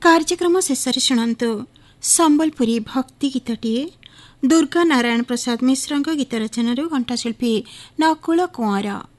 कार्यक्रम शेष शुणु संबलपुरी भक्ति गीतटीए दुर्गा नारायण प्रसाद मिश्र गीत रचन घंटाशिल्पी नकुल कुंवर।